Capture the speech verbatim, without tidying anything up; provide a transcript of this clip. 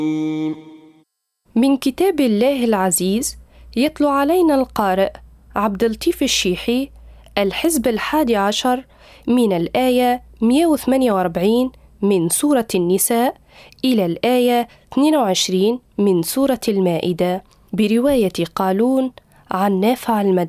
من كتاب الله العزيز يتلو علينا القارئ عبد اللطيف الشيحي الحزب الحادي عشر من الآية مئة وثمانية وأربعين من سورة النساء إلى الآية اثنين وعشرين من سورة المائدة برواية قالون عن نافع المدني.